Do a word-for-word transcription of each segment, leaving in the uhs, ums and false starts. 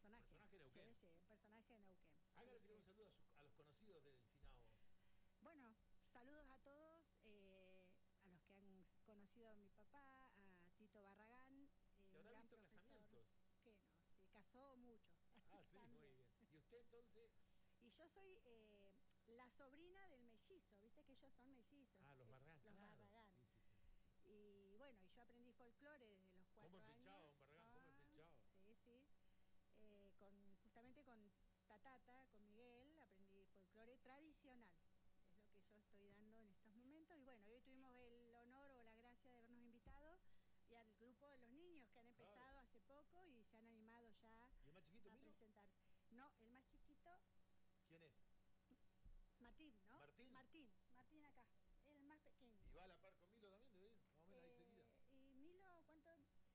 personaje. Personaje de Neuquén. Sí, sí, un personaje de Neuquén. Hágale Sí, sí, un sí. saludo a, sus, a los conocidos del finado. Bueno, saludos a todos, eh, a los que han conocido a mi papá, a Tito Barragán. Eh, ¿Se habrá gran visto profesor, casamientos? que no, sí, casó muchos. Ah, sí, muy bien. ¿Y usted entonces? Y yo soy eh, la sobrina del mellizo, viste que ellos son mellizos. Ah, los eh, Barragán, Los claro. Barragán. Sí, sí, sí. Y bueno, y yo aprendí folclore desde los cuatro ¿Cómo años. empechaba, un Barragán? ¿Cómo Ah, empechaba? Sí, sí. Eh, con, justamente con Tatata, con Miguel, aprendí folclore tradicional. Es lo que yo estoy dando en estos momentos. Y bueno, hoy tuvimos el honor o la gracia de habernos invitado y al grupo de los niños que han empezado Claro. hace poco y se han animado ya ¿Y el más chiquito, a Milo? presentarse. No, el más chiquito, ¿Quién es? Martín, ¿no? ¿Martín? Martín, Martín acá, el más pequeño. ¿Y va a la par con Milo también? Debe ir, más o menos ahí seguida. Eh, ¿Y Milo cuánto?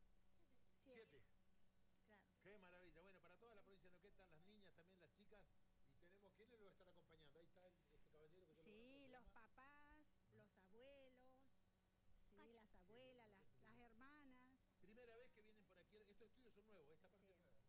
Siete. Siete. Claro. Qué maravilla. Bueno, para toda la provincia de Neuquén están las niñas, también las chicas. Y tenemos, ¿quién le lo va a estar acompañando? Ahí está el, este caballero que yo Sí, lo los papás, los abuelos, sí, las abuelas, las, las hermanas. Primera vez que vienen por aquí. Estos estudios son nuevos, esta parte Sí. es nueva.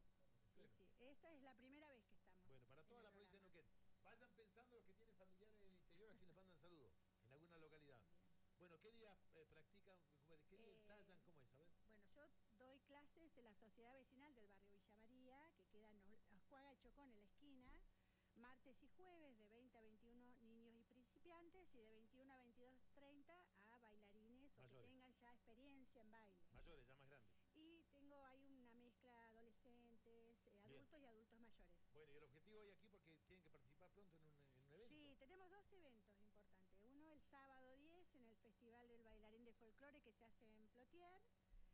Sí, sí. Esta es la primera vez que estamos. Bueno, para toda en la el provincia de programa. Neuquén. Vayan pensando los que tienen familiares en el interior, así les mandan saludos en alguna localidad. Bien. Bueno, ¿qué día eh, practican? ¿Qué día Eh, ensayan? ¿Cómo es? A ver. Bueno, yo doy clases en la sociedad vecinal del barrio Villa María, que queda en Oscuaga y Chocón, en la esquina, martes y jueves de veinte a veintiuno niños y principiantes y de veintiuno a veintidós treinta a bailarines o Mayores. que tengan ya experiencia en baile. Mayores, ya más grandes. Y tengo ahí una mezcla adolescentes, eh, adultos y adultos mayores. Bueno, y el objetivo hoy aquí, porque tienen que participar pronto en un, en un evento. Sí, tenemos dos eventos importantes. Uno el sábado diez en el Festival del Bailarín de Folclore que se hace en Plotier,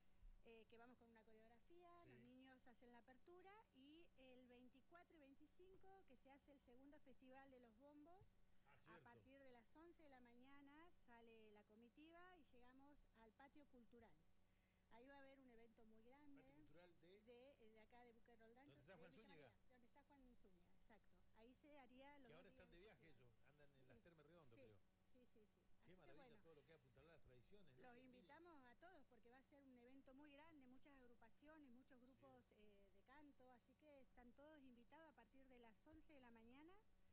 eh, que vamos con una coreografía, Sí. los niños hacen la apertura, y el veinticuatro y veinticinco que se hace el segundo Festival de los Bombos. Ah, A cierto. partir de las once de la mañana sale la comitiva y llegamos al patio cultural. Ahí va a haber un evento muy grande. Patio cultural de... De, de acá de Buque Roldán. ¿Dónde está Juan Villa Zúñiga? María, donde está Juan Zúñiga, exacto. Ahí se haría los Que dos ahora están días de del viaje festival. ellos, andan en las Sí, Termas Redondo, sí, creo. Sí, sí, sí. Qué Así maravilla que bueno, todo lo que es apuntalar las tradiciones. los ¿no? invitamos a todos porque va a ser un evento muy grande, muchas agrupaciones, muchos grupos Sí. eh, de canto, así que están todos invitados a partir de las once de la mañana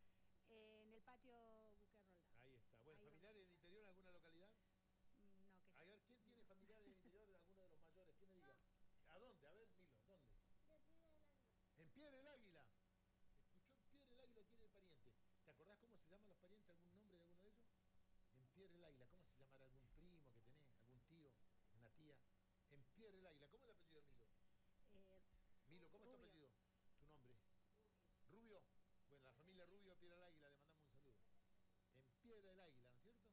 eh, en el patio Buque Roldán. Ahí está. Bueno, Ahí ¿familiares en el interior en alguna localidad? Mm, No, que A ver, ¿quién tiene familiares en el interior de alguno de los mayores? ¿Quién me diga? ¿A dónde? A ver, Milo, ¿dónde? De Piedra del Águila. En Piedra del Águila. Escuchó, en Piedra del Águila tiene pariente. ¿Te acordás cómo se llaman los parientes? ¿Algún nombre de alguno de ellos? En Piedra del Águila. ¿Cómo se llamará algún primo que tenés? ¿Algún tío? ¿Una tía? En Piedra del Águila. ¿Cómo es el apellido de Milo? Eh, Milo, ¿cómo es tu Rubio. apellido? ¿Tu nombre? Rubio. Rubio. Bueno, la familia Rubio, Piedra del Águila, le mandamos un saludo. En Piedra del Águila, ¿no es cierto?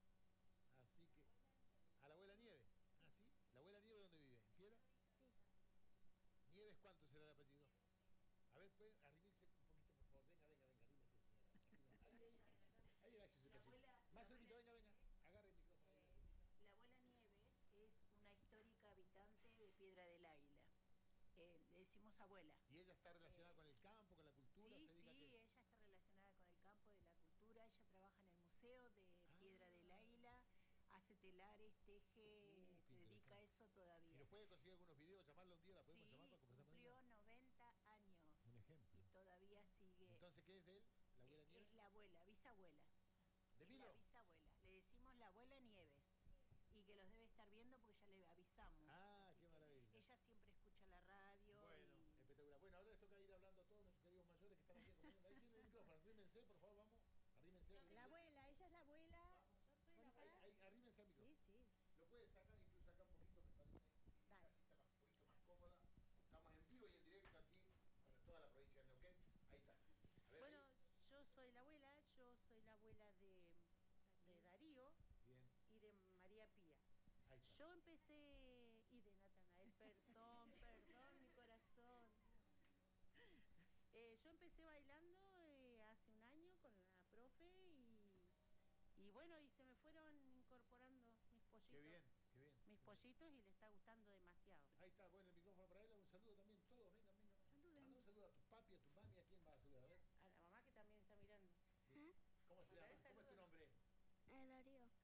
Así que... ¿A la abuela Nieve? ¿Ah, sí? ¿La abuela Nieve dónde vive? ¿En Piedra? Sí. ¿Nieves cuánto será el apellido? A ver, puede arrimarse un poquito, por favor. Venga, venga, venga, arrímese, señora. Así no. Ahí, ahí, ahí, agáchese un La cachito. abuela- Más la cerquita, venga, abuela- venga. Agarre el micrófono. Eh, la abuela Nieves es una histórica habitante de Piedra del Águila. Eh, le decimos abuela. ¿Y ella está relacionada Eh, con el campo, con la cultura? Sí, ¿Se dedica a sí, qué? ella está relacionada con el campo de la cultura. Ella trabaja en el Museo de Ah. Piedra del Águila, hace telares, teje, Uh, qué se dedica a interesante. eso ¿Y todavía. nos puede conseguir algunos videos, llamarla un día, la podemos Sí, llamar para conversar con cumplió ella? noventa años. Un ejemplo. Y todavía sigue. Entonces, ¿qué es de él? ¿La abuela Eh, Nieves? Es la abuela, bisabuela. ¿De Es Milo? la bisabuela. Le decimos la abuela Nieves. Y que los debe estar viendo porque ya le avisamos. Ah, Así qué que maravilla. Ella siempre escucha la radio. Bueno, y... espectacular. Bueno, ahora les toca ir hablando a todos nuestros queridos mayores que están aquí acompañando. Ahí tiene el micrófono, arrímense, por favor, vamos. Arrímense. la arrímense. abuela, ella es la abuela. Yo soy la Mónica. abuela. Ahí, arrímense al micrófono. Sí, sí. Lo puede sacar incluso acá un poquito, me parece. Dale. Casi está más, un poquito más cómoda. Estamos en vivo y en directo aquí para toda la provincia de Neuquén. Ahí está. A ver, Bueno, ahí. yo soy la abuela, yo soy la abuela de, de Darío Bien, y de María Pía. ahí está. Yo empecé, y de Natanael, perdón, perdón, mi corazón. Eh, yo empecé bailando eh, hace un año con la profe y, y bueno, y se me fueron incorporando mis pollitos. Qué bien, qué bien. Mis pollitos y le está gustando demasiado. Ahí está, bueno, el micrófono para él. Un saludo también, todos, vengan, vengan. Saluden. Manda un saludo a tu papi, a tu mami, ¿a quién vas a saludar? A ver. A la mamá que también está mirando. ¿Cómo se Mandale llama? ¿Cómo es tu saludos. nombre? El Darío.